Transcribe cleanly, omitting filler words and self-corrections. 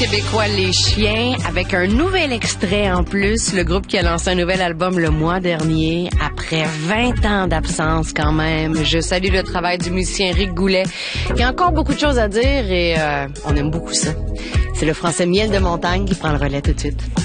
Québécois Les Chiens avec un nouvel extrait en plus, le groupe qui a lancé un nouvel album le mois dernier après 20 ans d'absence quand même. Je salue le travail du musicien Rick Goulet qui a encore beaucoup de choses à dire et on aime beaucoup ça. C'est le français Miel de Montagne qui prend le relais tout de suite.